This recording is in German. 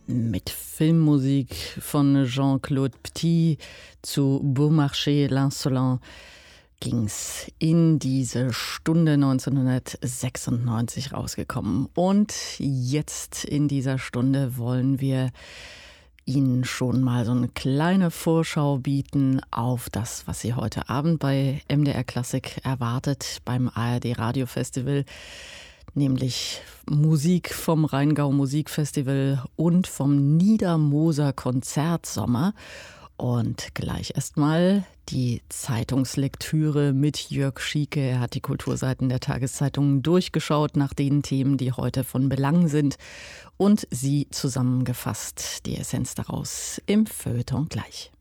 Mit Filmmusik von Jean-Claude Petit zu Beaumarchais l'Insolent ging's in diese Stunde 1996 rausgekommen. Und jetzt in dieser Stunde wollen wir Ihnen schon mal so eine kleine Vorschau bieten auf das, was Sie heute Abend bei MDR Klassik erwartet beim ARD Radiofestival. Nämlich Musik vom Rheingau Musikfestival und vom Niedermoser Konzertsommer. Und gleich erstmal die Zeitungslektüre mit Jörg Schieke. Er hat die Kulturseiten der Tageszeitungen durchgeschaut nach den Themen, die heute von Belang sind, und sie zusammengefasst. Die Essenz daraus im Feuilleton gleich.